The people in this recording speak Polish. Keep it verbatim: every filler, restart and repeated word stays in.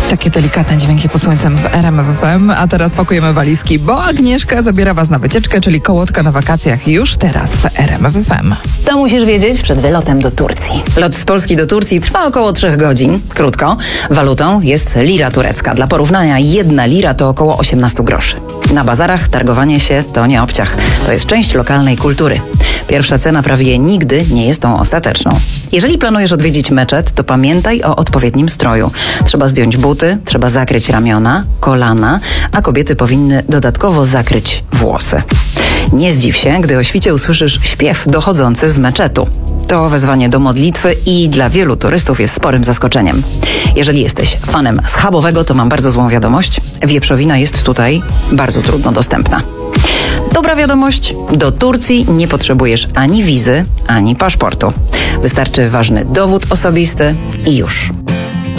Takie delikatne dźwięki pod słońcem w R M F M, a teraz pakujemy walizki, bo Agnieszka zabiera was na wycieczkę, czyli kołotka na wakacjach już teraz w R M F M. To musisz wiedzieć przed wylotem do Turcji. Lot z Polski do Turcji trwa około trzech godzin. Krótko. Walutą jest lira turecka. Dla porównania jedna lira to około osiemnaście groszy. Na bazarach targowanie się to nie obciach. To jest część lokalnej kultury. Pierwsza cena prawie nigdy nie jest tą ostateczną. Jeżeli planujesz odwiedzić meczet, to pamiętaj o odpowiednim stroju. Trzeba zdjąć buty, trzeba zakryć ramiona, kolana, a kobiety powinny dodatkowo zakryć włosy. Nie zdziw się, gdy o świcie usłyszysz śpiew dochodzący z meczetu. To wezwanie do modlitwy i dla wielu turystów jest sporym zaskoczeniem. Jeżeli jesteś fanem schabowego, to mam bardzo złą wiadomość. Wieprzowina jest tutaj bardzo trudno dostępna. Dobra wiadomość, do Turcji nie potrzebujesz ani wizy, ani paszportu. Wystarczy ważny dowód osobisty i już.